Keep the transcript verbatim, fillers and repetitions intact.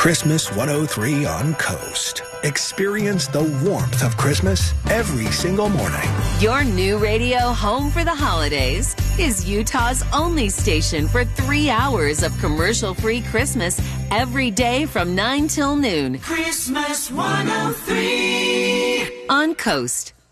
Christmas one oh three on Coast. Experience the warmth of Christmas every single morning. Your new radio home for the holidays is Utah's only station for three hours of commercial-free Christmas every day from nine till noon. Christmas one oh three On Coast.